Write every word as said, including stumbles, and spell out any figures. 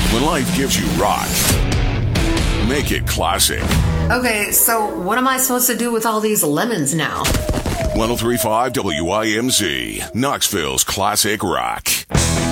When life gives you rock, make it classic. Okay, so what am I supposed to do with all these lemons now? one oh three point five W I M Z, Knoxville's classic rock.